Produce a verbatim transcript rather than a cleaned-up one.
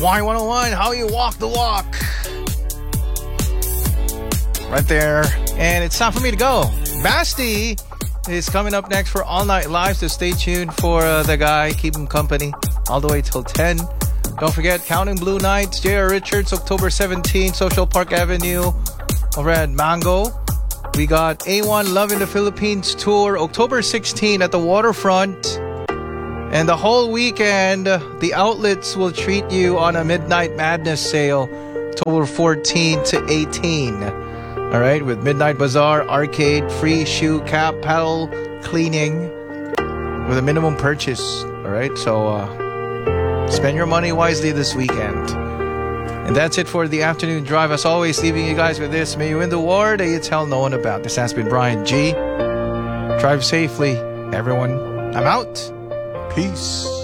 Y one oh one, how you walk the walk. Right there. And it's time for me to go. Basti is coming up next for All Night Live, so stay tuned for uh, the guy. Keep him company all the way till ten. Don't forget, Counting Blue Nights, J R Richards, October seventeenth, Social Park Avenue, over at Mango. We got A one Love in the Philippines tour, October sixteenth at the waterfront. And the whole weekend, the outlets will treat you on a Midnight Madness sale, October fourteenth to eighteenth. All right, with Midnight Bazaar, arcade, free shoe cap, paddle cleaning with a minimum purchase. All right, so uh, spend your money wisely this weekend. And that's it for the afternoon drive. As always, leaving you guys with this. May you win the war that you tell no one about. This has been Brian G. Drive safely, everyone. I'm out. Peace.